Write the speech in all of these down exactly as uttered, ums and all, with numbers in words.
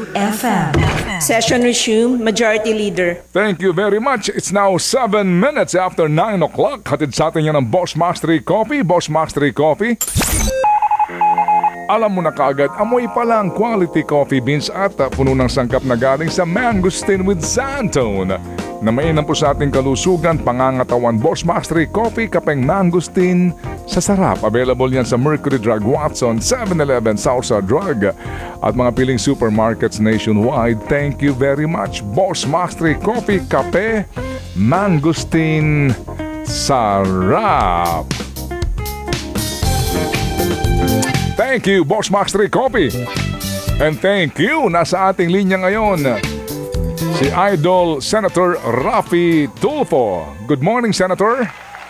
F M. Session resumed. Majority Leader. Thank you very much. It's now seven minutes after nine o'clock. Hatid sa atin yan ng Boss Mastery Coffee. Boss Mastery Coffee. Alam mo na kaagad, amoy pa lang quality coffee beans at uh, puno ng sangkap na galing sa Mangosteen with Xantone. Na mainam po sa ating kalusugan, pangangatawan. Boss Mastery Coffee, kapeng Mangosteen sa sarap. Available yan sa Mercury Drug, Watson, seven eleven, Sausa Drug at mga piling supermarkets nationwide. Thank you very much. Boss Mastery Coffee, kape, Mangosteen, sarap. Thank you, Boss Mastery Coffee. And thank you, nasa ating linya ngayon, si Idol Senator Raffy Tulfo. Good morning, Senator.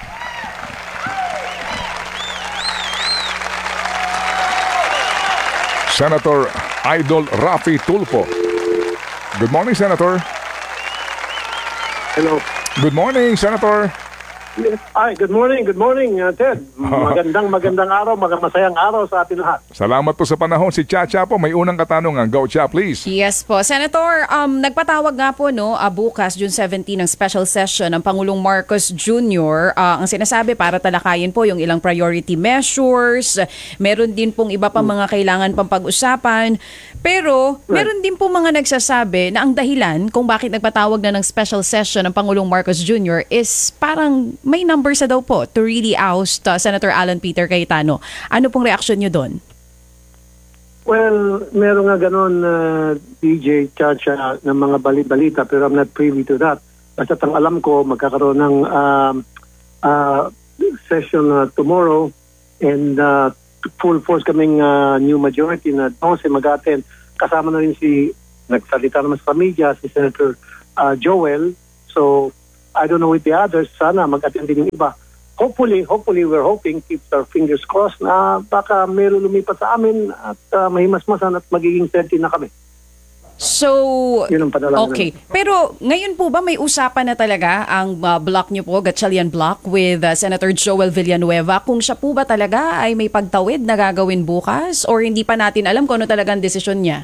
Senator Idol Raffy Tulfo. Good morning, Senator. Hello. Good morning, Senator. Yes. Ay, good morning, good morning, uh, Ted. Magandang magandang araw, masayang araw sa atin lahat. Salamat po sa panahon. Si Chacha po, may unang katanungan. Go, Cha, please. Yes po. Senator, um, nagpatawag nga po no, uh, bukas, June seventeenth, ng special session ng Pangulong Marcos Junior Uh, ang sinasabi para talakayin po yung ilang priority measures. Meron din pong iba pang mga kailangan pang pag-usapan. Pero meron din po mga nagsasabi na ang dahilan kung bakit nagpatawag na ng special session ng Pangulong Marcos Junior is parang may number sa daw po to really oust uh, Senator Alan Peter Cayetano. Ano pong reaksyon nyo doon? Well, meron nga ganon uh, D J Chacha ng mga bali-balita pero I'm not privy to that. Basta ang alam ko magkakaroon ng uh, uh, session uh, tomorrow and uh, full force kaming uh, new majority na twelve mag-attend. Kasama na rin si, nagsalita naman sa media, si Senator uh, Joel. So, I don't know with the others, sana mag-attend din yung iba. Hopefully, hopefully we're hoping, keep our fingers crossed na baka meron lumipat sa amin at uh, mahimasmasan at magiging thirty na kami. So, Yun ang panalangin okay. namin. Pero ngayon po ba may usapan na talaga ang uh, block niyo po, Gatchalian Block, with uh, Senator Joel Villanueva? Kung siya po ba talaga ay may pagtawid na gagawin bukas? Or hindi pa natin alam kung ano talaga ang desisyon niya?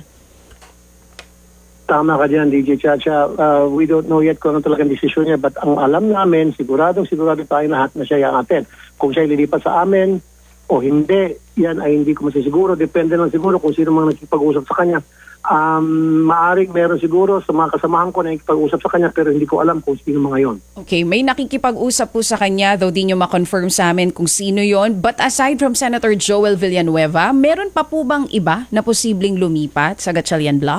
Tama ka dyan, D J Chacha. Uh, we don't know yet kung ano talagang desisyon niya but ang alam namin, siguradong sigurado tayo lahat na siya yung atin. Kung siya ililipat sa amin o hindi, yan ay hindi ko masisiguro. Depende lang siguro kung sino mga nakipag-usap sa kanya. Um, maaring meron siguro sa mga kasamahan ko na nakipag-usap sa kanya pero hindi ko alam kung sino mga yon. Okay, may nakikipag-usap po sa kanya, though di nyo ma-confirm sa amin kung sino yon. But aside from Senator Joel Villanueva, meron pa po bang iba na posibleng lumipat sa Gatchalian Block?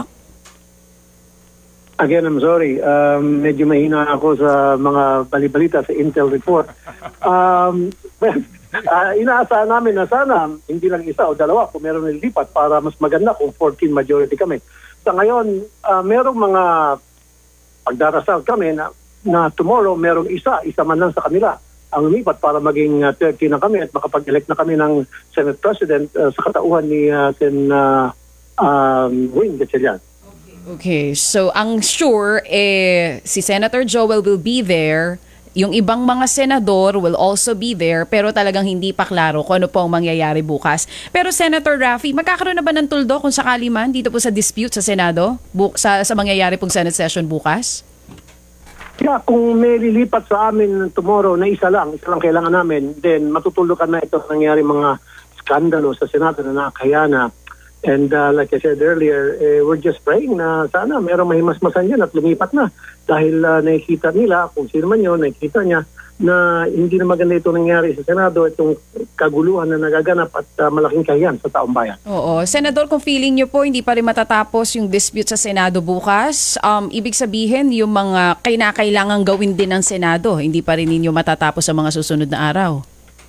Again, I'm sorry. Um, medyo mahina ako sa mga balibalita sa Intel report. Um, well, uh, inaasahan namin na sana hindi lang isa o dalawa kung meron nilipat para mas maganda kung fourteen majority kami. Sa ngayon, uh, merong mga pagdarasal kami na, na tomorrow merong isa, isa man lang sa kanila ang lumipat para maging uh, thirty na kami at makapag-elect na kami ng Senate President uh, sa katauhan ni uh, Sen uh, um, Wing Gatchalian. Okay, so ang sure, eh, si Senator Joel will be there, yung ibang mga senador will also be there, pero talagang hindi pa klaro kung ano po ang mangyayari bukas. Pero Senator Raffy, magkakaroon na ba ng tuldo kung sakali man dito po sa dispute sa Senado, bu- sa, sa mangyayari pong Senate session bukas? Yeah, kung may lilipat sa amin tomorrow na isa lang, isa lang kailangan namin, then matutulukan na ito nangyari mga skandalo sa Senado na nakakaya na. And uh, like I said earlier, eh, we're just praying na sana merong mahimasmasan yan at lumipat na. Dahil uh, nakikita nila, kung sino man yun, nakikita niya na hindi na maganda ito nangyari sa Senado, itong kaguluhan na nagaganap at uh, malaking kahiyan sa taong bayan. Oo. Senador, kung feeling niyo po hindi pa rin matatapos yung dispute sa Senado bukas, um, ibig sabihin yung mga kinakailangang gawin din ng Senado, hindi pa rin ninyo matatapos sa mga susunod na araw.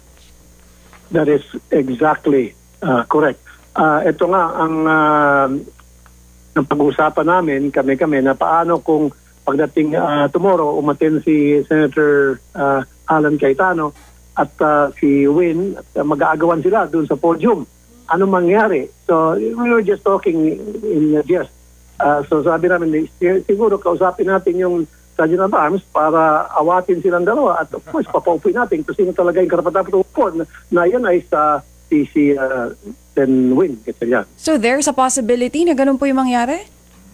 That is exactly uh, correct. Uh, ito nga ang uh, ang pag-uusapan namin, kami-kami, na paano kung pagdating uh, tomorrow, umatin si Senator uh, Alan Cayetano at uh, si Win, at uh, mag-aagawan sila doon sa podium. Ano mangyari? So, we were just talking in uh, just. Uh, so, sabi namin, siguro kausapin natin yung Sergeant of Arms para awatin silang dalawa at of course, papaupuin natin kung sino talaga yung karapat-dapat upon na, na yan ay sa si, si uh, Sen Win Gatchalian. So there's a possibility na ganun po yung mangyari?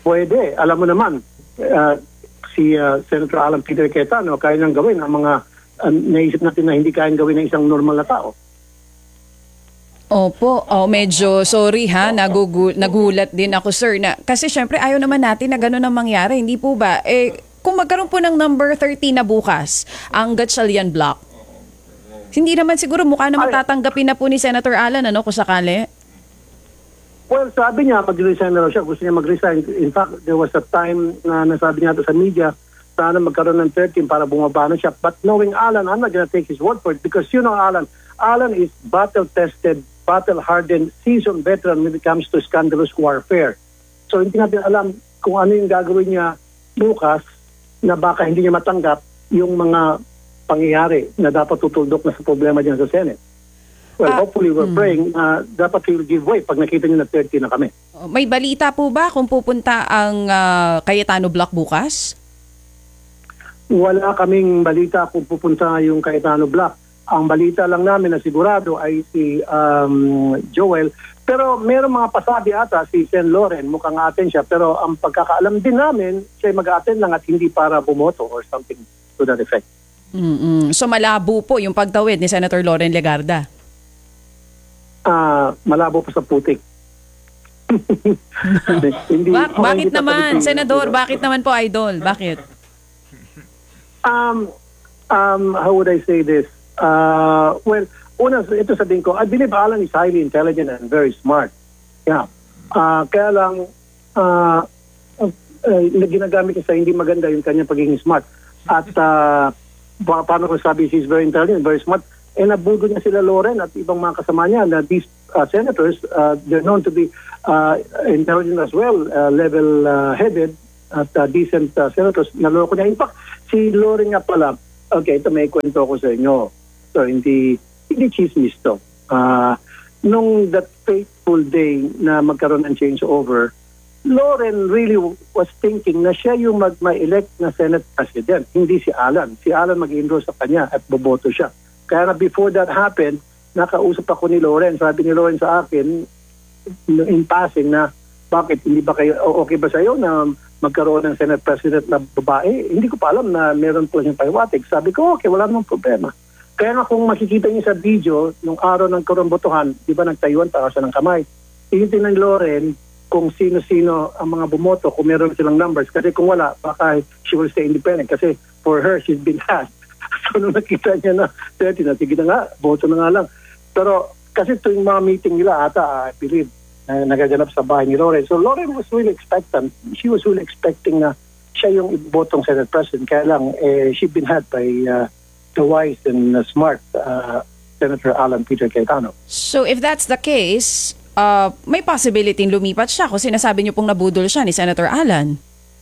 Pwede. Alam mo naman, uh, si uh, Senator Alan Peter Cayetano, kaya nang gawin ang mga uh, naisip natin na hindi kayang gawin ng isang normal na tao. Opo, oh, medyo sorry ha, nagugu- nagulat din ako sir. Na, kasi syempre ayaw naman natin na gano'n ang mangyari, hindi po ba? Eh, kung magkaroon po ng number thirteen na bukas, ang Gatchalian Block, hindi naman siguro mukha na matatanggapin na po ni Senator Alan, ano, kung sakali? Well, sabi niya, mag-resign na raw siya. Gusto niya mag-resign. In fact, there was a time na nasabi niya ito sa media, sana magkaroon ng thirteen para bumaba na siya. But knowing Alan, I'm not gonna take his word for it because you know Alan, Alan is battle-tested, battle-hardened, seasoned veteran when it comes to scandalous warfare. So hindi natin alam kung ano yung gagawin niya bukas na baka hindi niya matanggap yung mga pangyayari na dapat tutuldok na sa problema dyan sa Senate. Well, Ah, hopefully we're praying na dapat he will give way pag nakita niyo na thirty na kami. May balita po ba kung pupunta ang ah, Cayetano Block bukas? Wala kaming balita kung pupunta yung Cayetano Block. Ang balita lang namin na sigurado ay si um, Joel. Pero meron mga pasabi ata si Sen Loren, mukhang atin siya. Pero ang pagkakaalam din namin, siya mag-attend lang at hindi para bumoto or something to that effect. Mm-mm. So malabo po yung pagtawid ni Senator Loren Legarda. Ah, malabo pa sa putik. hindi, Bak- okay, bakit hindi pa naman, pwede- Senador? Bakit naman po, Idol? Bakit? Um, um, how would I say this? Uh, well, una, ito sabihin ko, I believe Alan is highly intelligent and very smart. Yeah. Uh, kaya lang, uh, uh, uh, ginagamit niya sa hindi maganda yung kanyang pagiging smart. At uh, pa- paano ko sabi, she's very intelligent, very smart. Eh, nabudo niya sila Loren at ibang mga kasama niya na these uh, senators, uh, they're known to be uh, intelligent as well, uh, level-headed at uh, decent uh, senators. Naloko niya. In fact, si Loren nga pala, okay, ito may kwento ko sa inyo. So, hindi, hindi chismis to. Uh, nung that fateful day na magkaroon ng changeover, Loren really was thinking na siya yung mag-elect na Senate President, hindi si Alan. Si Alan mag-endorse sa kanya at boboto siya. Kaya na before that happened, nakausap ako ni Loren. Sabi ni Loren sa akin, in passing na, bakit hindi ba kayo, okay ba sa'yo na magkaroon ng Senate President na babae? Hindi ko pa alam na meron po siyang pahiwatig. Sabi ko, okay, wala namang problema. Kaya nga kung makikita niyo sa video, nung araw ng karumbotohan, di ba nagtayuan para sa ng kamay, tinitingnan ni Loren kung sino-sino ang mga bumoto, kung meron silang numbers. Kasi kung wala, baka she will stay independent. Kasi for her, she's been had. So nung nakita niya na thirty na, sige na nga, boto na nga lang. Pero kasi tuwing mga meeting nila ata, I believe, na nagaganap sa bahay ni Loren. So Loren was really expectant. She was really expecting na siya yung ibotong Senate President. Kaya lang, eh, she'd been had by uh, the wise and uh, smart uh, Senator Alan Peter Cayetano. So if that's the case, uh, may possibility lumipat siya kung sinasabi niyo pong nabudol siya ni Senator Alan.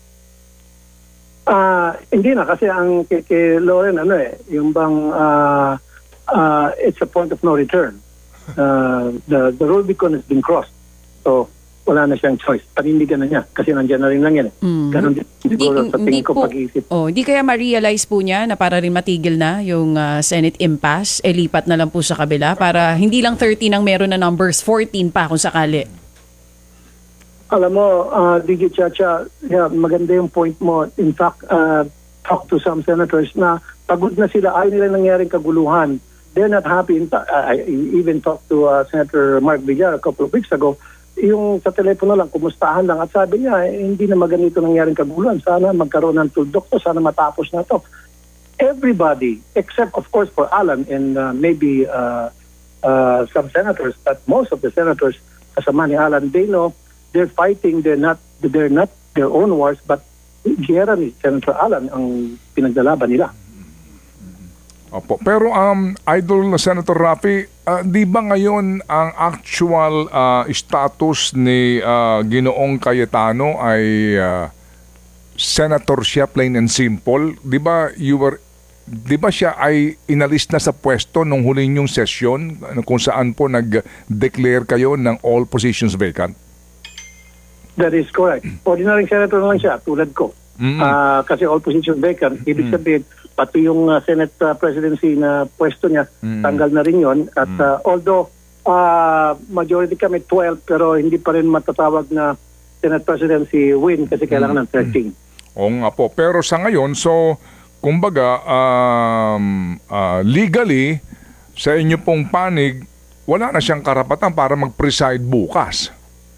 Ah, hindi na kasi ang kay, kay Loren ano eh, yung bang uh, uh, it's a point of no return. Uh, the the Rubicon has been crossed. So wala na siyang choice. Panindigan na niya kasi nandiyan na rin lang yan eh. Mm. Ganon din siguro sa tingin ko po, pag-iisip. oh, hindi kaya ma-realize po niya na para rin matigil na yung uh, Senate impasse, eh lipat na lang po sa kabila para hindi lang thirteen ang meron na numbers, fourteen pa kung sakali. Alam mo, uh, D J Chacha, yeah, maganda yung point mo. In fact, uh, talk to some senators na pagod na sila, ayaw nila nangyaring kaguluhan. They're not happy. In fact, I even talked to uh, Senator Mark Villar a couple of weeks ago. Yung sa telepono lang, kumustahan lang. At sabi niya, eh, hindi na maganito nangyaring kaguluhan. Sana magkaroon ng tuldok to, sana matapos na to. Everybody, except of course for Alan and uh, maybe uh, uh, some senators, but most of the senators, kasama ni Alan, they know they're fighting, they're not they're not their own wars, but giyera ni Senator Alan ang pinaglalaban nila. Opo. Pero um, Idol Senator Raffy, uh, di ba ngayon ang actual uh, status ni uh, Ginoong Cayetano ay uh, senator siya, plain and simple? Di ba you were di ba siya ay inalis na sa pwesto nung huli niyong sesyon kung saan po nag-declare kayo ng all positions vacant? That is correct. Ordinary senator lang siya, tulad ko. Mm-hmm. Uh, kasi all positions vacant. Ibig mm-hmm. sabihin, pati yung uh, Senate uh, presidency na pwesto niya, mm-hmm. tanggal na rin yun. At uh, although uh, majority kami twelve, pero hindi pa rin matatawag na Senate President si Win kasi kailangan ng thirteen. Oo nga po. Pero sa ngayon, so, kumbaga, um, uh, legally, sa inyo pong panig, wala na siyang karapatan para mag-preside bukas.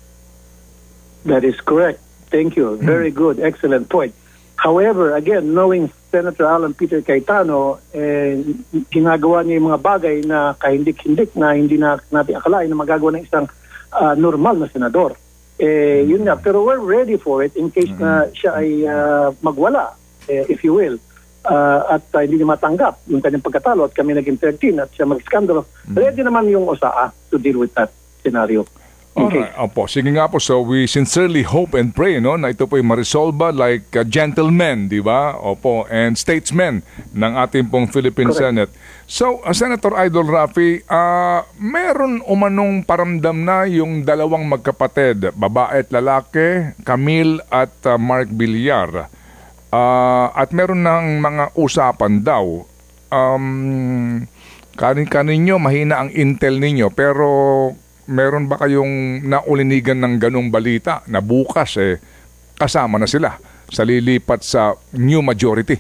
That is correct. Thank you. Very good. Excellent point. However, again, knowing Senator Alan Peter Cayetano, eh, ginagawa niya yung mga bagay na kahindik-hindik na hindi na natin akalain na magagawa ng isang uh, normal na senador. Eh, yun nga. Pero we're ready for it in case na siya ay uh, magwala, eh, if you will. Uh, at uh, hindi niya matanggap yung kanyang pagkatalo at kami naging thirteen at siya mag-skandalo. Ready naman yung O S A A to deal with that scenario. Okay. Alright, opo. Sige nga po. So we sincerely hope and pray no, na ito po ay marisolba like uh, gentlemen, di ba? Opo. And statesmen ng ating pong Philippine Correct. Senate. So, uh, Senator Idol Rafi, uh, meron umanong paramdam na yung dalawang magkapatid, babae at lalaki, Camille at uh, Mark Villar. Uh, at meron ng mga usapan daw. Um, kanin-kaninyo, mahina ang intel ninyo, pero meron ba kayong naulinigan ng ganong balita na bukas eh kasama na sila sa lilipat sa new majority?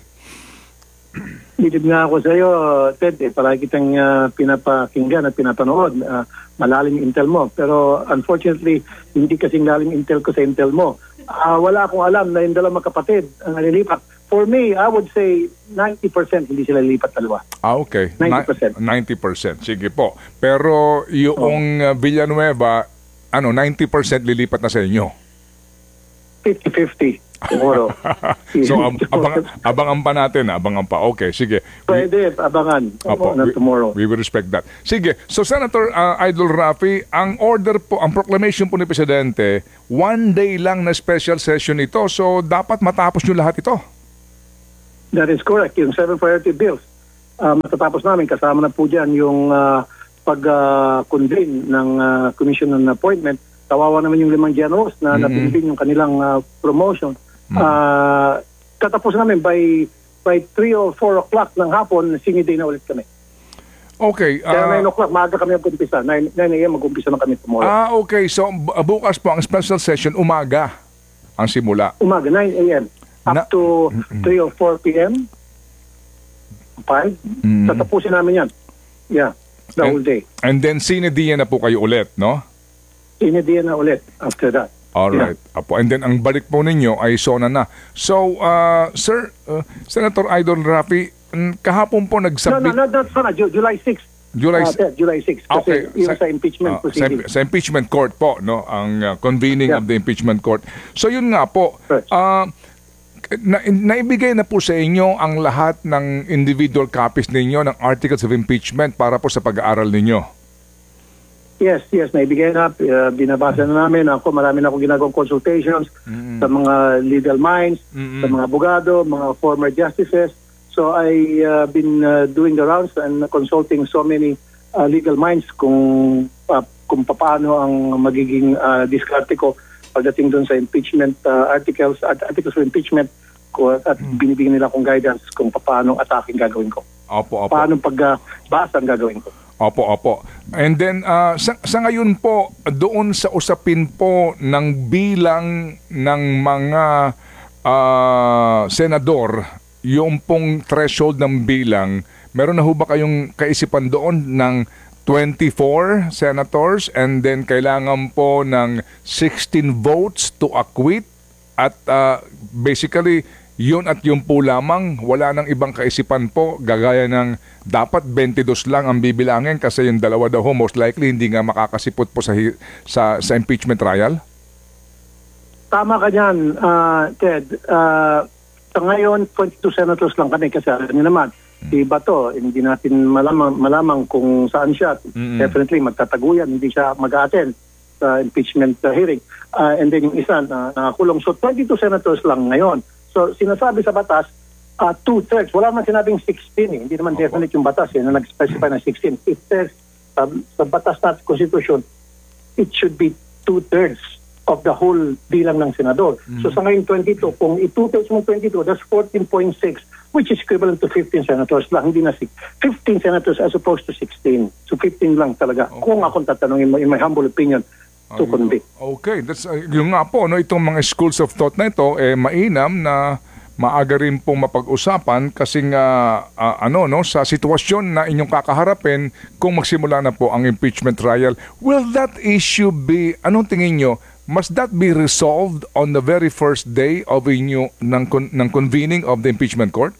Bilib nga ako sa iyo, Ted, eh, palagi kitang uh, pinapakinggan at pinapanood. Uh, malalim yung intel mo. Pero unfortunately, hindi kasing lalim intel ko sa intel mo. Uh, wala akong alam na yung dalawang magkapatid ang nalilipat. For me, I would say ninety percent hindi sila lilipat dalawa. Ah, okay. ninety percent. Na- ninety percent. Sige po. Pero yung uh, Villanueva, ano, ninety percent lilipat na sa inyo? fifty-fifty. Tomorrow. So, ab- abang, abangan pa natin. Abangan pa. Okay, sige. We- Pwede, abangan. Opo, na we- tomorrow. We will respect that. Sige. So, Senator uh, Idol Rafi, ang order po, ang proclamation po ni Presidente, one day lang na special session ito. So, dapat matapos nyo lahat ito. That is correct. Yung seven priority bills, uh, matatapos namin. Kasama na po dyan yung uh, pag-convene uh, ng uh, commission on appointment. Kawawa naman yung limang generals na Mm-hmm. napinipin yung kanilang uh, promotion. Uh, tatapos namin by by three or four o'clock ng hapon, singing day na ulit kami. Okay. Kaya ah, nine o'clock, maaga kami mag-umpisa. nine a.m. mag-umpisa na kami tomorrow. ah, okay. So, bu- bukas po ang special session, umaga ang simula. Umaga, nine a.m. up Na- to three or four p.m. five. Mm. Tatapusin namin yan. Yeah, the And- whole day. And then, sinediya na po kayo ulit, no? Sinediyan na ulit after that. Alright. Apo. And then, ang balik po ninyo ay SONA na. So, uh, Sir, uh, Senator Idol Rafi, mm, kahapon po No, no, nag-submit... no, that's not. Ju- July sixth. July Uh, Ted, July sixth. Kasi Okay. yung sa, impeachment ah, sa, proceeding. sa impeachment court po, no? Ang uh, convening Yeah. of the impeachment court. So, yun nga po. Correct. Uh, na, naibigay na po sa inyo ang lahat ng individual copies ninyo ng articles of impeachment para po sa pag-aaral ninyo. Yes, yes, naibigay na, uh, binabasa na namin. Ako, marami na akong ginagawang consultations sa mga legal minds, sa mga abogado, mga former justices. So I uh, been uh, doing the rounds and consulting so many uh, legal minds kung uh, kung paano ang magiging uh, diskarte ko pagdating doon sa impeachment uh, articles at articles of impeachment ko at binibigyan nila akong guidance kung paano attacking gagawin ko. Opo, opo. Paano pagbasa ang gagawin ko. Opo, opo. And then, uh, sa, sa ngayon po, doon sa usapin po ng bilang ng mga uh, senador, yung pong threshold ng bilang, meron na ho ba kayong kaisipan doon ng twenty-four senators and then kailangan po ng sixteen votes to acquit at uh, basically yun at yun po lamang, wala nang ibang kaisipan po, gagaya ng dapat twenty-two lang ang bibilangin kasi yung dalawa daw ho, most likely hindi nga makakasipot po sa hi- sa, sa impeachment trial? Tama ka dyan, uh, Ted. Uh, sa ngayon, twenty-two senators lang kami kasi alam niyo naman, si Bato, hindi natin malamang, malamang kung saan siya. Mm-mm. Definitely magtataguyan, hindi siya mag-attend sa impeachment uh, hearing. Uh, and then yung isa na nakakulong. So twenty-two senators lang ngayon. So sinasabi sa batas, uh, two-thirds. Wala naman sinabing sixteen. Eh. Hindi naman Opo. definite yung batas eh, na nag-specify na sixteen. If there's, uh, sa batas na Constitution, it should be two-thirds of the whole bilang ng senador. So sa ngayon twenty-two, kung i-two-thirds mo twenty-two, that's fourteen point six, which is equivalent to fifteen senators lang, hindi na six. fifteen senators as opposed to sixteen. So fifteen lang talaga. Okay. Kung akong tatanungin mo, in my humble opinion, to convict. Okay, that's uh, yung nga po, no, itong mga schools of thought na ito, eh, mainam na maaga rin pong mapag-usapan kasi nga, ah, ano, no, sa sitwasyon na inyong kakaharapin kung magsimula na po ang impeachment trial. Will that issue be, anong tingin nyo, must that be resolved on the very first day of inyo, ng, con- ng convening of the impeachment court?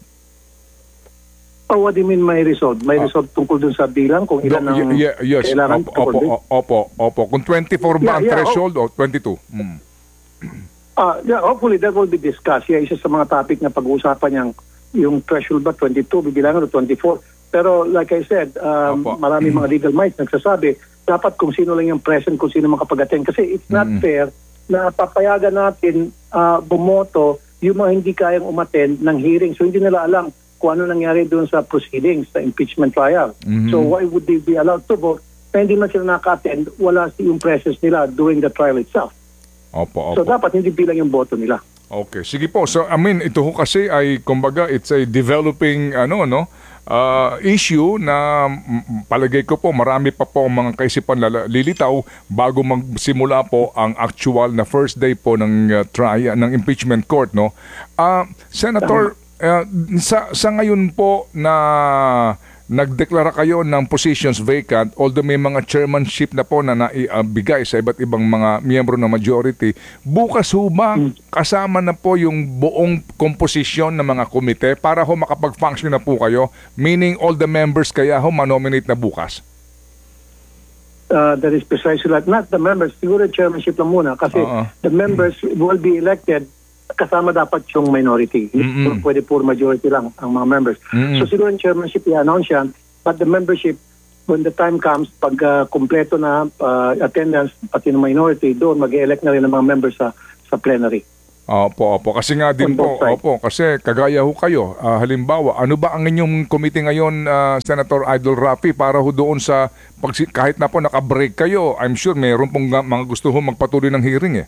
Oh, what do you mean may resolve? May resolve tungkol dun sa bilang kung ilan No, ang y- y- yes, kailangan opo, to opo, convict? opo, opo. Kung twenty-four ba ang Yeah, yeah, threshold o twenty-two? Mm. Ah, yeah, hopefully that will be discussed. Yeah, isa sa mga topic na pag-uusapan yung, yung threshold ba twenty-two, bibilangan o twenty-four. Pero like I said, um, Opo. marami mga legal minds nagsasabi, dapat kung sino lang yung present, kung sino makapag-attend. Kasi it's not fair na papayagan natin ah, bumoto yung mga hindi kayang umattend ng hearing. So hindi nila alam kung ano nangyari doon sa proceedings, sa impeachment trial. So why would they be allowed to vote? Na hindi man sila nakaka-attend, wala yung presence nila during the trial itself. Opo, So opo. dapat hindi bilang yung boto nila. Okay, sige po. So I mean, ito ho kasi ay kumbaga it's a developing ano no uh, issue na mm, palagay ko po marami pa po ang mga kaisipan lala- lilitaw bago magsimula po ang actual na first day po ng uh, trial ng impeachment court, no. Ah, Senator, uh, sa sa ngayon po na nagdeklara kayo ng positions vacant, although may mga chairmanship na po na naibigay sa iba't ibang mga miyembro ng majority, bukas ho ba kasama na po yung buong komposisyon ng mga komite para ho makapag-function na po kayo? Meaning all the members kaya ho manominate na bukas? Uh, that is precisely like, not the members, siguro chairmanship lang muna kasi Oo. the members will be elected kasama dapat yung minority. Hindi pwede puro majority lang ang mga members. So siguro yung chairmanship i-announce yan, but the membership, when the time comes, pag uh, kumpleto na uh, attendance pati ng minority, doon mag-elect na rin ng mga members sa sa plenary. Opo, opo. Kasi nga din On po, both sides. opo, kasi kagaya ho kayo. Ah, halimbawa, ano ba ang inyong committee ngayon, ah, Senator Idol Rafi, para ho doon sa, pag, kahit na po naka-break kayo, I'm sure mayroon pong nga- mga gusto ho magpatuloy ng hearing eh.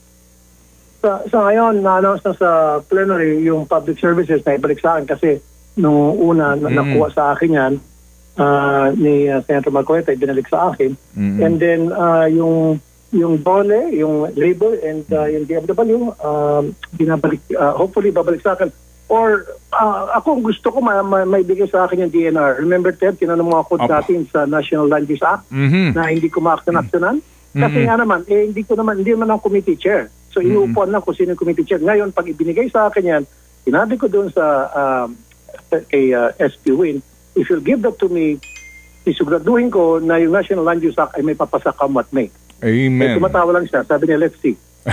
Sa, sa ngayon, na-announce na sa plenary yung public services na ibalik sa akin kasi nung una na, nakuha sa akin yan ah, ni uh, Senator Marcoleta, ibinalik sa akin. And then ah, yung yung DOLE, yung labor and uh, yung D F W, um, binabalik, ah, hopefully babalik sa akin. Or ah, ako gusto ko ma- ma- may bigay sa akin yung D N R. Remember, Ted, tinanong mo ako Opo. dati sa National Land Use Act Mhm. na hindi ko ma-action-actionan. Kasi nga naman, eh, hindi ko naman, hindi naman ako committee chair. So inuupuan lang kung sino yung committee chair. Ngayon, pag ibinigay sa akin yan, sinabi ko doon sa um, kay uh, S P Win, if you'll give that to me, isiguraduhin ko na yung National Land Use Act ay may papasa come what may. Eh, Amen. tumatawa lang siya. Sabi niya, let's see.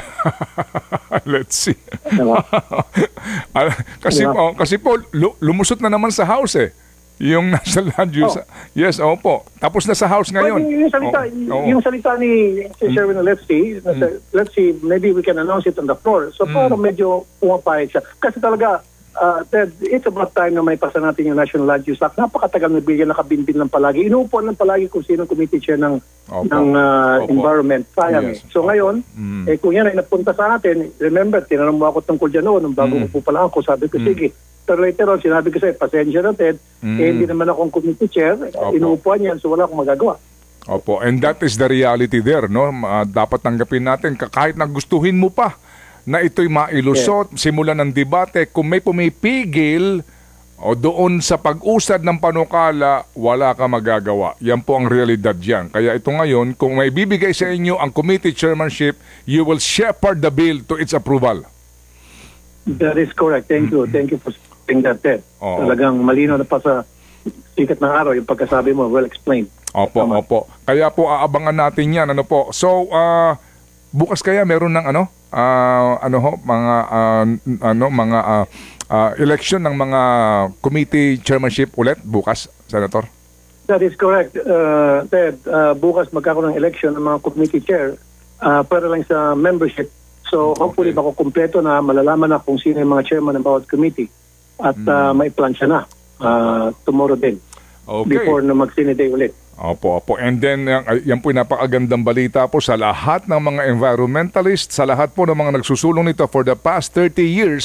Let's see. Diba? Ah, kasi Diba? po, kasi po lu- lumusot na naman sa house eh. Yung National Land Use. Oh. Yes, opo. Tapos na sa house ngayon. But yung, yung salita, Oo, oo. yung salita ni si Sherwin, let's see, let's see, maybe we can announce it on the floor. So parang medyo pumapayag siya. Kasi talaga, uh, Ted, it's about time na may pasa natin yung National Land Use Act. Napakatagal na bigyan, nakabinbin lang palagi. Inuupuan lang palagi kung sino committee chair ng, Opo. ng uh, Opo. environment. Sayang Yes. eh. So ngayon, eh, kung yan ay napunta sa atin, remember, tinanong mo ako tungkol dyan noon, nung bago ko po pala ako, sabi ko, sige. Pero later on, sinabi ko sa'yo, pasensya na, Ted, eh, hindi naman akong committee chair, Opo. inuupuan yan, so wala akong magagawa. Opo, and that is the reality there, no? Ah, dapat tanggapin natin ka- kahit na gustuhin mo pa na ito'y mailusot, simulan ng debate, kung may pumipigil o doon sa pag-usad ng panukala, wala ka magagawa. Yan po ang realidad yan. Kaya ito ngayon, kung may bibigay sa inyo ang committee chairmanship, you will shepherd the bill to its approval. That is correct. Thank you. Thank you for saying that, Ted. Oo. Talagang malinaw na pa sa sikat ng araw yung pagkasabi mo, well explained. Opo, Tama. opo. Kaya po aabangan natin 'yan, ano po. So, ah, bukas kaya meron ng ano? Ah, ano ho, mga ah, n- ano, mga ah, ah, election ng mga committee chairmanship ulit bukas, Senator. That is correct. Uh, Ted, uh, bukas magkakaroon ng election ng mga committee chair uh, para lang sa membership. So hopefully Okay. bako kumpleto na, malalaman na kung sino yung mga chairman ng bawat committee at uh, may plansya na uh, tomorrow din Okay. before na mag-Senate ulit. Opo, opo. And then, uh, yan po yung napakagandang balita po sa lahat ng mga environmentalists, sa lahat po ng mga nagsusulong nito for the past thirty years,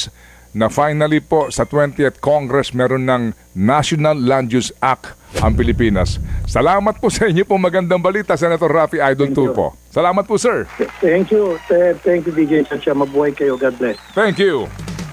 na finally po sa twentieth Congress meron ng National Land Use Act ang Pilipinas. Salamat po sa inyo po, magandang balita, Senator Raffy Idol two po. Salamat po, sir. Thank you. Eh, Thank you, D J Chacha. Mabuhay kayo. God bless. Thank you.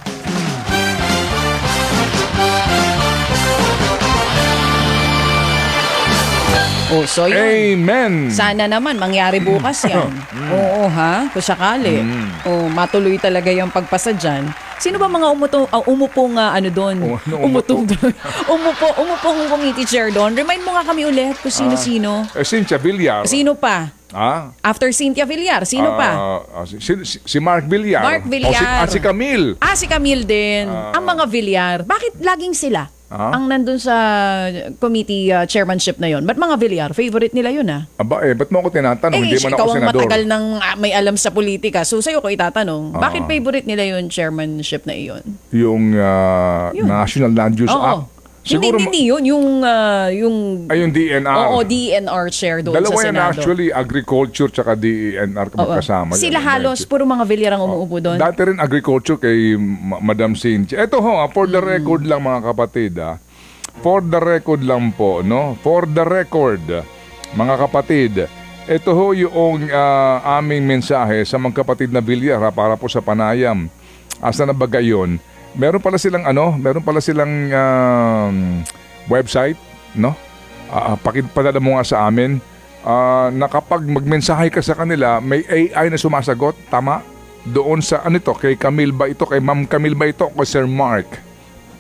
Oh, so yun. Amen. Sana naman mangyari bukas yan. Oo ha, kung sakali. Oh, matuloy talaga yung pagpasa dyan. Sino ba mga umuto, uh, umupong uh, ano doon? Oh, ano, Umutong doon. Umupo, umupong committee chair doon. Remind mo nga kami ulit kung sino-sino. Eh, Cynthia Villar. Sino pa? Ah? After Cynthia Villar, sino pa? Ah, ah, si, si, si Mark Villar. Mark Villar. O si, ah, si Camille. Ah, si Camille din. Ang mga Villar. Bakit laging sila? Ah? Ang nandun sa committee uh, chairmanship na yon. Ba't mga Villar? Favorite nila yun ah. Aba eh, ba't mo ako tinatanong? Eh, Hindi man ikaw ako ang senador. matagal nang ah, may alam sa politika. So, sa'yo ko itatanong, Ah. bakit favorite nila yung chairmanship na iyon? Yung ah, Yun. National Land Use Oo. Act. Hindi, Siguro, hindi yun. Yung, ah, yung, ay, yung D N R. oo, D N R chair doon Dalawa sa yan Senado. actually, agriculture tsaka D N R Oo. magkasama. Sila yan. halos, puro mga Villar ang umuupo doon. Dati rin agriculture kay Ma- Madam Cynthia. Ito ho, ah, for the Mm. record lang mga kapatid. Ah. For the record lang po, no? For the record, mga kapatid, ito ho yung ah, aming mensahe sa mga kapatid na Villar ha, para po sa panayam. Asa na ba gayon? Meron pala silang ano, meron pala silang um, website, no? Uh, pakipadala mo nga sa amin ah, na kapag magmensahe ka sa kanila, may A I na sumasagot, tama? Doon sa ano ito, kay Camille ba ito, kay Ma'am Camille ba ito, o Sir Mark?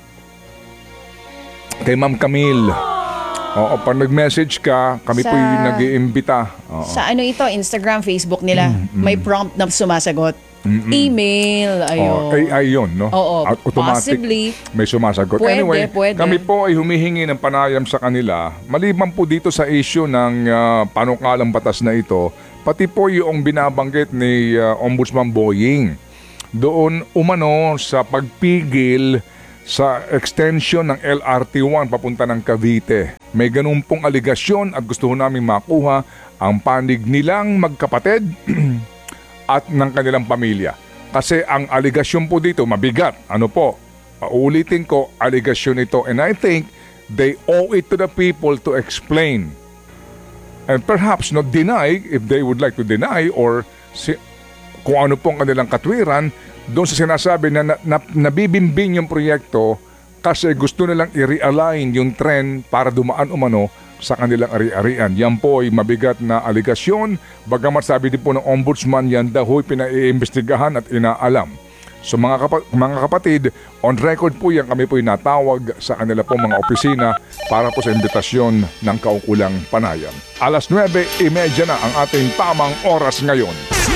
Kay Ma'am Camille. Oo, pag nag-message ka, kami Sa- po'y nag-iimbita. Oo. Sa ano ito, Instagram, Facebook nila, Mm, may prompt na sumasagot. Email, Oh, ayun. A I yun, no? Oo, At automatic possibly. may sumasagot. Pwede, anyway, pwede. kami po ay humihingi ng panayam sa kanila. Maliban po dito sa issue ng ah, panukalang batas na ito, pati po yung binabanggit ni ah, Ombudsman Boying. Doon umano sa pagpigil sa extension ng L R T one papunta ng Cavite. May ganun pong aligasyon at gusto namin makuha ang panig nilang magkapatid at ng kanilang pamilya. Kasi ang aligasyon po dito mabigat. Ano po? Uulitin ko, aligasyon ito, and I think they owe it to the people to explain. And perhaps not deny, if they would like to deny, or si, kung ano pong kanilang katwiran, doon sa sinasabi na, na, na nabibimbing yung proyekto kasi gusto nilang i-realign yung trend para dumaan umano sa kanilang ari-arian. Yan po ay mabigat na aligasyon. Bagamat sabi din po ng ombudsman, yan daw ho'y pinaiimbestigahan at inaalam. So mga, kapa- mga kapatid, on record po yan, kami po'y natawag sa kanila po mga opisina para po sa imbitasyon ng kaukulang panayam. Alas nuwebe trenta na ang ating tamang oras ngayon.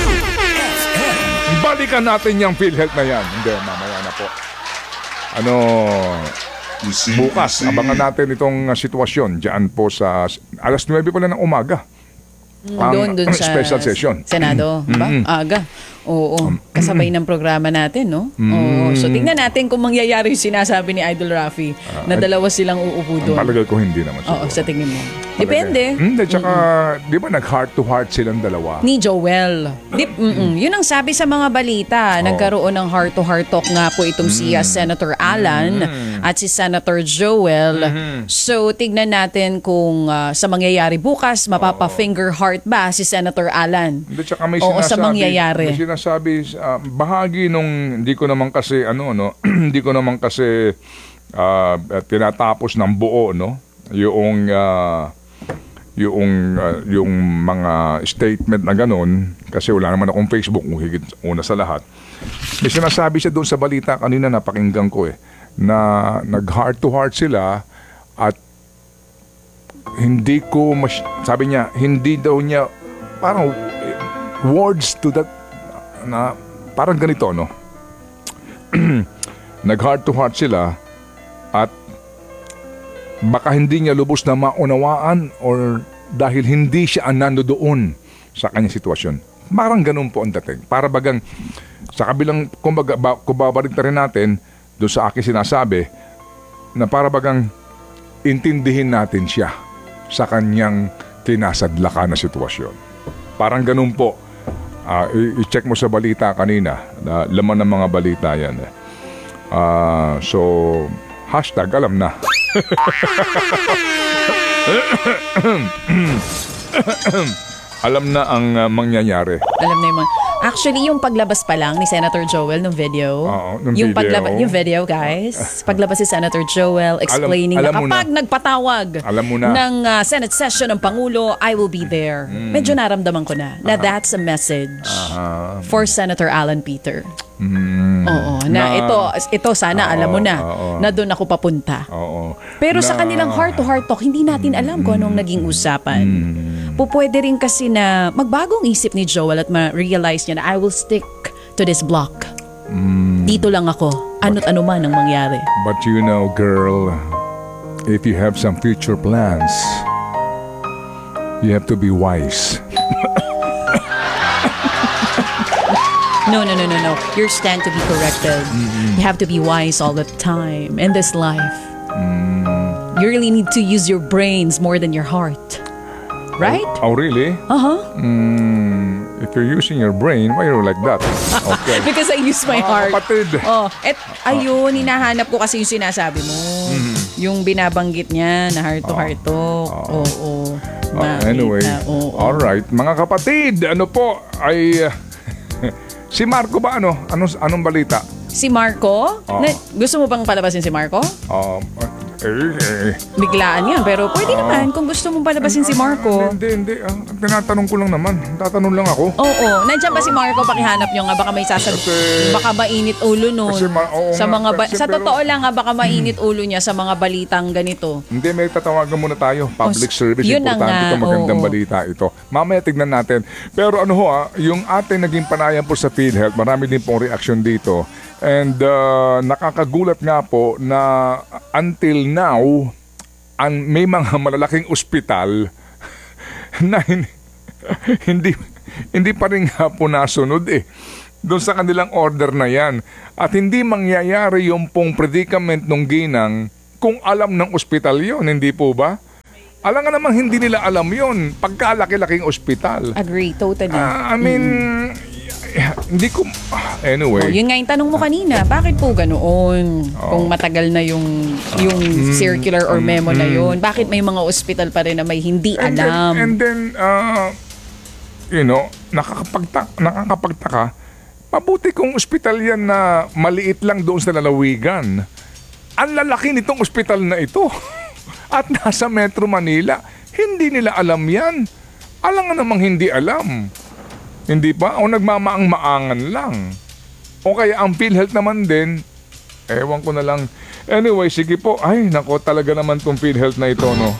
Balikan natin yung PhilHealth na yan. Hindi, mamaya na po. Ano, bukas, abangan natin itong uh, sitwasyon dyan po sa alas nuwebe pala ng umaga. Ang Doon, doon sa special session. Senado. Ba? Aga. Oo. Kasabay ng programa natin, no? Oo. So, tingnan natin kung mangyayari yung sinasabi ni Idol Raffy na dalawa silang uupo doon. Palagay ko hindi naman Oo, siguro. sa tingin mo. Depende. Hindi, tsaka, di ba nag-heart to heart silang dalawa? Ni Joel. Di, mm-mm. Yun ang sabi sa mga balita. Nagkaroon ng heart-to-heart talk nga po itong si uh, Senator Alan at si Senator Joel. So, tignan natin kung uh, sa mangyayari bukas, mapapa-finger heart ba si Senator Alan? Hindi, tsaka may Oo, sinasabi, sa mangyayari. may sinasabi, ah, bahagi nung, hindi ko naman kasi, ano, no, hindi ko naman kasi ah, tinatapos ng buo, no, yung, ah, yung, ah, yung mga statement na ganun, kasi wala naman akong Facebook, kung higit una sa lahat. May sinasabi siya doon sa balita kanina, napakinggan ko eh, na nag-heart to heart sila at hindi ko, mas, sabi niya, hindi daw niya, parang eh, words to that, na parang ganito, no? Nag-heart to heart sila at baka hindi niya lubos na maunawaan or dahil hindi siya anando doon sa kanyang sitwasyon. Parang ganun po ang dating. Para bagang sa kabilang, kumbaga, ba, kung babalik na rin natin doon sa aking sinasabi, na para bagang intindihin natin siya sa kanyang tinasadlakan na sitwasyon. Parang ganun po. Uh, i- i-check mo sa balita kanina, na laman ng mga balita yan. Ah, so, hashtag alam na. Alam na ang uh, mangyayari. Alam na yung mga... Actually, yung paglabas pa lang ni Senator Joel ng video. Oo, ng yung video. Paglabas, yung video, guys. Paglabas si Senator Joel explaining alam na mo kapag na. nagpatawag Alam mo na. ng uh, Senate session ng Pangulo, I will be there. Mm. Medyo naramdaman ko na na that's a message Aha. for Senator Alan Peter. Mm. Oo, na, Na- ito, ito sana Oo, alam mo na, oo. na doon ako papunta. Oo. Pero sa Na- kanilang heart-to-heart talk, hindi natin alam kung anong naging usapan. Pupwede rin kasi na magbagong isip ni Joel at ma-realize niya na I will stick to this block. Dito lang ako, ano't ano man ang mangyari. But you know, girl, if you have some future plans, you have to be wise. No, no, no, no, no. Your stand to be corrected. You have to be wise all the time in this life. You really need to use your brains more than your heart. Right? Oh, really? Uh-huh. Mm, if you're using your brain, why you're like that? Okay. Because I use my Mga heart. kapatid. Oh, et ayun, hinahanap ko kasi yung sinasabi mo. Yung binabanggit niya na heart to heart talk. Oo. Oh, Uh, anyway, all right, mga kapatid, ano po ay uh, si Marco ba ano? Anong anong balita? Si Marco? Oo. Na, gusto mo bang palabasin si Marco? Um, eh, eh. Biglaan yan, pero pwede naman kung gusto mong palabasin si Marco. Hindi, hindi. Ah, tinatanong ko lang naman. Tatanong lang ako. Oo, nandiyan ba si Marco? Pakihanap nyo nga, baka may sasabi. Kasi- Baka mainit ulo nun. Kasi ma- oo sa nga, mga ba- kasi sa pero- totoo lang nga, baka mainit ulo niya sa mga balitang ganito. Hindi, may tatawagan muna tayo. Public Oh, service, yun na importante nga, ito. Magandang oo. balita ito. Mamaya tignan natin. Pero ano ho ah, yung ating naging panayan po sa PhilHealth, marami din pong reaction dito. And uh, nakakagulat nga po na until now, ang may mga malalaking ospital na hin- hindi hindi pa rin nga po nasunod eh doon sa kanilang order na yan. At hindi mangyayari yung pong predicament ng ginang kung alam ng ospital yon, hindi po ba? Alam nga namang hindi nila alam yon pagkalaki-laking ospital. Agree, totally. Ah, I mean, hindi ko... Anyway. Oh, yun nga yung tanong mo kanina, bakit po ganoon? Kung matagal na yung yung circular or memo na yun, bakit may mga ospital pa rin na may hindi And then, alam? and then uh, you know, nakakapagtaka, nakakapagtaka, mabuti kung ospital yan na maliit lang doon sa lalawigan. Ang lalaki nitong ospital na ito. At nasa Metro Manila, hindi nila alam yan. Alam nga namang hindi alam. Hindi pa? O nagmamaang-maangan lang. O kaya ang PhilHealth naman din, ewan ko na lang. Anyway, sige po. Ay, nako talaga naman tong PhilHealth na ito, no?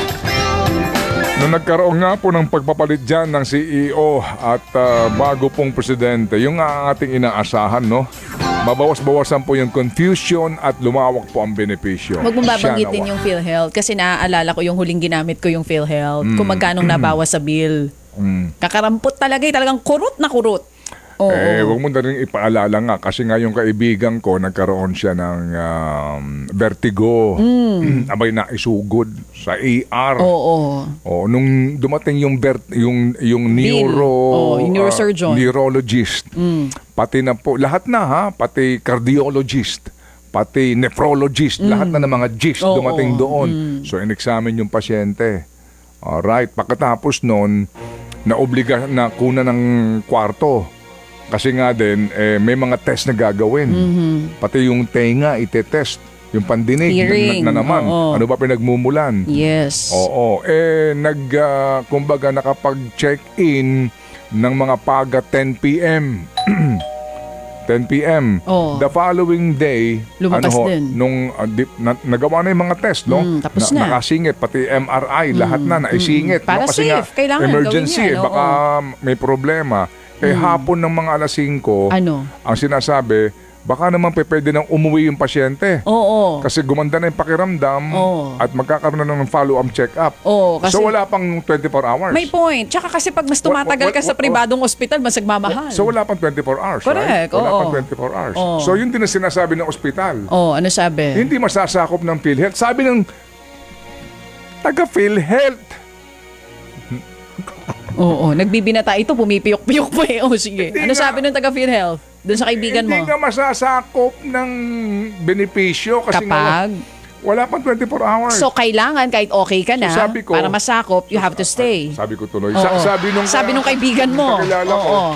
Nung nagkaroon nga po ng pagpapalit dyan ng C E O at uh, bago pong presidente, yung nga ang ating inaasahan, no? Mabawas-bawasan po yung confusion at lumawak po ang benepisyo. Huwag mong babanggitin Siya nawa. yung PhilHealth kasi naaalala ko yung huling ginamit ko yung PhilHealth. Kung magkanong nabawas sa bill. Mm. Kakarampot talaga, eh, talagang kurot na kurot. Oo. Eh, huwag mo na rin ipaalala nga kasi nga yung kaibigan ko nagkaroon siya ng um, vertigo. Mm. Abay na isugod sa A R. Oo. Oh, nung dumating yung vert, yung yung Bill. neuro Oh, yung neurosurgeon. uh, neurologist. Mm. Pati na po lahat na ha, pati cardiologist, pati nephrologist, lahat na ng mga gist Oo. dumating doon. So in-examine yung pasyente. Alright, pagkatapos noon, naobliga na kuna ng kwarto. Kasi nga din, eh, may mga test na gagawin. Mm-hmm. Pati yung tenga, ite-test. Yung pandinig Hearing, na, na naman. oo. Ano ba pinagmumulan? Yes. Oo. Eh, nag, uh, kumbaga, nakapag-check-in ng mga paga ten p.m. ten p.m. Oo. The following day, Lumakas ano ho, din. nung uh, di, na, nagawa na yung mga test, no? Mm, tapos na. Nakasingit, pati M R I, lahat na, naisingit. Para no? Kasi safe, nga, kailangan emergency, gawin yan, eh, baka may problema. Eh, hapon ng mga alas singko, Ano? ang sinasabi, baka naman pe, pwede nang umuwi yung pasyente. Oo. Kasi gumanda na yung pakiramdam Oo. at magkakaroon na ng follow-up check-up. Oo, kasi- so wala pang twenty-four hours. May point. Tsaka kasi pag mas tumatagal ka Wa- wa- sa wa- pribadong ospital, mas nagmamahal. So wala pang twenty-four hours, right? Correct, Wala oo. pang twenty-four hours. Oo. So yun din ang sinasabi ng ospital. Oh, ano sabi? Hindi masasakop ng PhilHealth. Sabi ng taga PhilHealth. Oo, nagbibinata ito, pumipiyok-piyok pa eh. O sige, Hindi ano nga. sabi ng taga PhilHealth doon sa kaibigan mo? Hindi ka masasakop ng benepisyo kasi Kapag? nga wala pang twenty-four hours. So, kailangan kahit okay ka na, So, sabi ko- para masakop, you have to stay. Sabi ko tuloy. Oo. Sa- sabi nung, Sabi nung kaibigan mo. kakilala ko. Oo.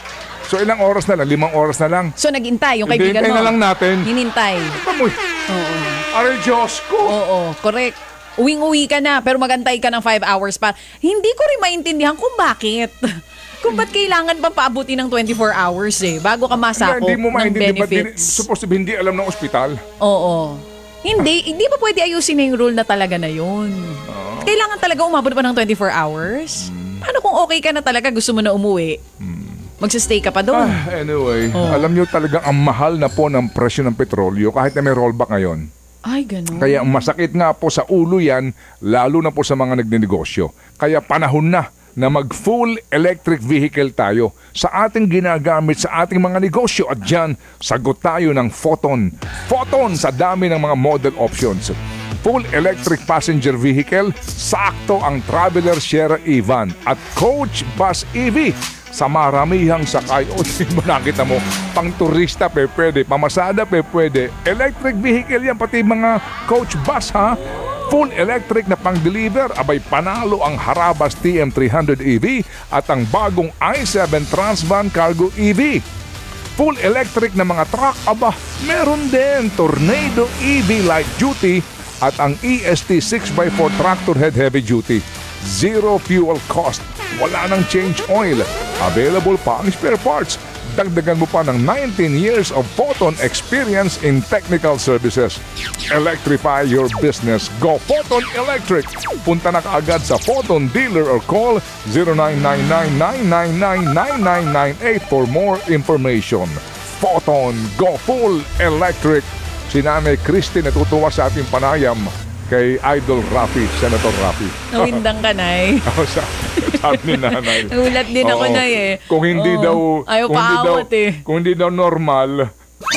So ilang oras na lang? Limang oras na lang. So, nagintay yung Hindi, kaibigan hintay mo. na lang natin. Hinintay. Pamoy. Oo. Aray Diyos ko. Oo, correct. Uwing-uwi ka na, pero magantay ka ng five hours pa. Hindi ko rin maintindihan kung bakit. Kung ba't kailangan pa paabuti ng twenty-four hours eh, bago ka masakop Hindi mo ng maintindihan. Ba't di- benefits. supposed to be hindi alam ng ospital? Oo. Hindi, hindi pa pwede ayusin na yung rule na talaga na yun. Kailangan talaga umabot pa ng twenty-four hours? Paano kung okay ka na talaga, gusto mo na umuwi? Magsistay ka pa doon? Ah, anyway, Oo. alam nyo talagang ang mahal na po ng presyo ng petrolyo kahit na may rollback ngayon. Ay, ganun. Kaya masakit nga po sa ulo yan, lalo na po sa mga nagnenegosyo. Kaya panahon na na mag-full electric vehicle tayo sa ating ginagamit sa ating mga negosyo. At dyan, sagot tayo ng Photon. Photon sa dami ng mga model options. Full electric passenger vehicle, sakto ang Traveler Sierra E-Van at Coach Bus E V. Sa maramihang sakay, o di ba nakita mo, pang turista pe pwede, pamasada pe pwede, electric vehicle yan, pati mga coach bus ha, full electric na pang-deliver, abay panalo ang Harabas T M three hundred E V at ang bagong i seven Transvan Cargo E V. Full electric na mga truck, aba, meron din Tornado E V Light Duty at ang E S T six by four Tractor Head Heavy Duty. Zero fuel cost. Wala nang change oil. Available pa ang spare parts. Dagdagan mo pa ng nineteen years of Photon experience in technical services. Electrify your business. Go Photon Electric. Punta na kaagad sa Photon dealer or call zero nine nine nine nine nine nine nine nine nine eight for more information. Photon. Go full electric. Si Nanay Christy natutuwa sa ating panayam kay Idol Rafi, Senator Rafi. Nawindang ka, Nay. Ako sa sabi ni Nanay. Nagulat din ako, Oo. Nay eh. Kung hindi Oo. daw Ayaw kung hindi daw, paawat eh. Kung hindi daw normal.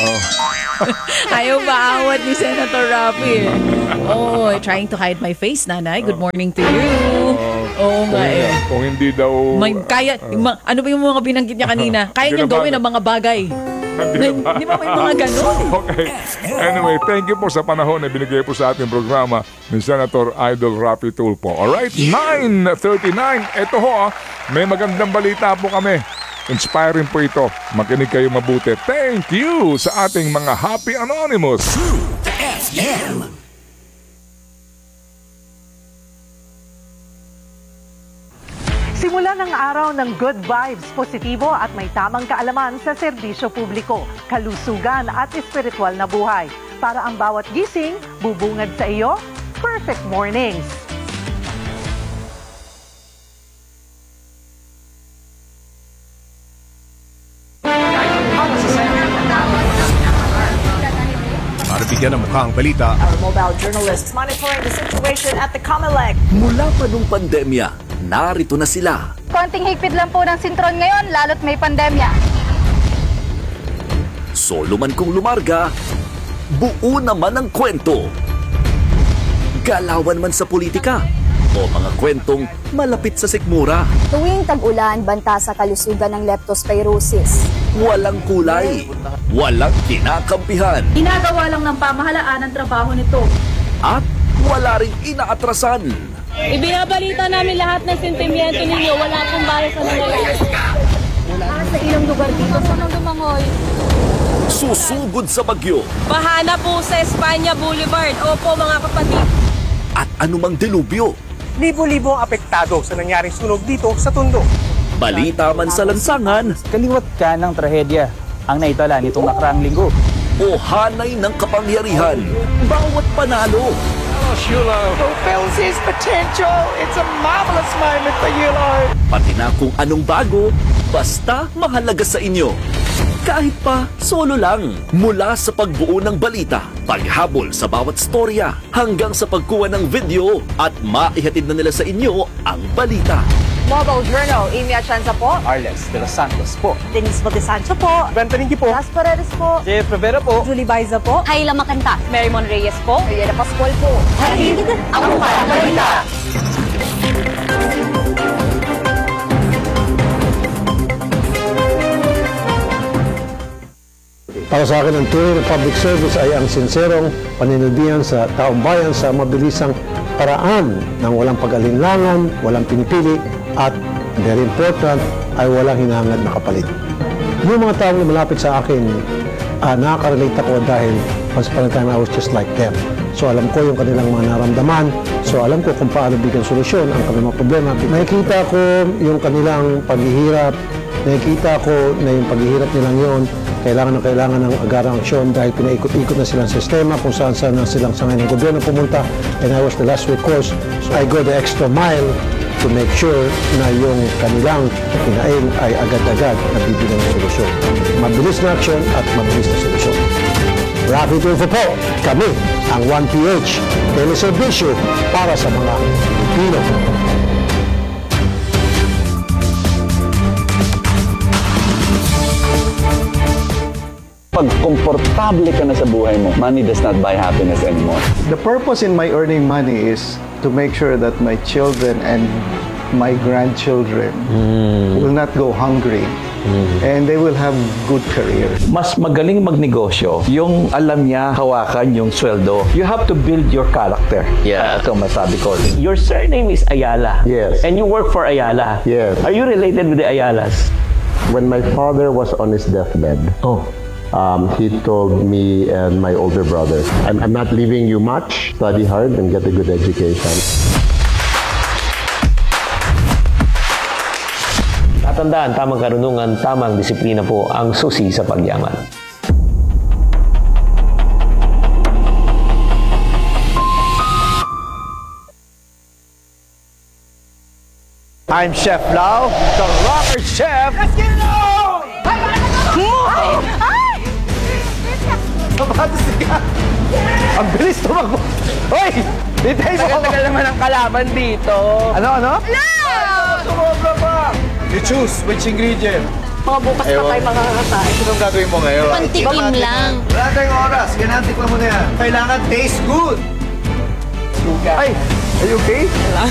Ayaw maawat ni Senator Rafi eh. Oh, trying to hide my face, Nanay. Good morning to you. Oo Kung, nga eh. kung hindi daw May, kaya, yung mga- ano ba yung mga binanggit niya kanina? Kaya niyang gawin ang mga bagay. Di ba may mga ganun? Okay. Anyway, thank you po sa panahon na binigay po sa ating programa ni Senator Idol Rafi Tulfo. Alright, nine thirty-nine. Ito ho, ah, may magandang balita po kami. Inspiring po ito. Makinig kayo mabuti. Thank you sa ating mga Happy Anonymous. F M. Simula ng araw ng good vibes, positibo at may tamang kaalaman sa serbisyo publiko, kalusugan at espiritual na buhay. Para ang bawat gising, bubungad sa iyo, Perfect Mornings. Para bigyan ng mukha ang balita, Our mobile journalists monitoring the situation at the Comelec. Mula pa nung pandemya, narito na sila. Konting higpit lang po ng sintron ngayon, lalo't may pandemya. Solo man kung lumarga, buo naman ang kwento. Galawan man sa politika, o mga kwentong malapit sa sikmura. Tuwing tag-ulan, banta sa kalusugan ng leptospirosis. Walang kulay, walang kinakampihan, Ginagawa lang ng pamahalaan ang trabaho nito. at wala ring inaatrasan. Ibinabalita namin lahat ng sentimiento ninyo. Wala pong bias sa nangyayari. Para sa ilang lugar dito sa Mandumangoy. Susugod sa bagyo Bahana po sa Espanya Boulevard. Opo mga kapatid. at anumang delubyo. Libo-libo ang apektado sa nangyaring sunog dito sa Tondo. Balita man sa lansangan Kaliwat ka ng trahedya ang naitala nitong nakaraang linggo. o hanay ng kapangyarihan. Bawat panalo, Fulfills his potential. It's a marvelous moment for Yulo. pati na kung anong bago, basta mahalaga sa inyo. Kahit pa solo lang, mula sa pagbuo ng balita, paghabol sa bawat storya, hanggang sa pagkuha ng video at maihatid na nila sa inyo ang balita. Mobile Journal, Amy Atienza po. Arles de los Santos po. Denise Bautisancho po. Bentaningki po. Las Paredes po. Jeff Rivera po. Julie Baiza po. Hayla Makanta. Marymon Reyes po. Mariela Pascual po. Hatid ang mga balita. Para sa akin, ang tunay na public service ay ang sinserong paninilbihan sa taong bayan sa mabilisang paraan ng walang pag-alinlangan, walang pinipili, at very important, ay walang hinahangad na kapalit. Yung mga taong malapit sa akin, uh, nakaka-relate ako dahil once upon a time I was just like them. So alam ko yung kanilang mga naramdaman, so alam ko kung paano bigyan solusyon ang kanilang mga problema. Nakikita ko yung kanilang paghihirap, nakikita ko na yung paghihirap nilang yon kailangan na kailangan ng agarang aksyon dahil pinaikot-ikot na silang sistema kung saan saan na silang sangay ng gobyerno pumunta, and I was the last recourse. So I go the extra mile to make sure na yung kanilang kinain ay agad-agad na bibigyan ng solusyon. Mabilis na aksyon at mabilis na solusyon. Rafi Tulfo po, kami ang one P H, teleserbisyo para sa mga Pilipino. Pag komportable ka na sa buhay mo, money does not buy happiness anymore. The purpose in my earning money is to make sure that my children and my grandchildren mm. will not go hungry. Mm. And they will have good career. Mas magaling magnegosyo yung alam niya hawakan yung sweldo. You have to build your character. Yeah. Ito masabi ko. Your surname is Ayala. Yes. And you work for Ayala. Yes. Are you related with the Ayalas? When my father was on his deathbed, oh. um, he told me and my older brother, I'm, I'm not leaving you much. Study hard and get a good education. Tatandaan, tamang karunungan, tamang disiplina po ang susi sa pagyaman. I'm Chef Lau, the rocker chef. Let's get it on! Ay! Ay! Kapatos ka! Ang bilis tumakbo! Hoy! Ditay mo ako! Tagal-tagal naman ang kalaban dito. Ano, ano? Lau! Sumobra pa! You choose which ingredient. Mga bukas pa tayo makakakain. Anong gagawin mo ngayon? Pantikim lang. Wala tayong oras. Ganaan, tikman mo na yan. Kailangan taste good. Ay! Are you okay?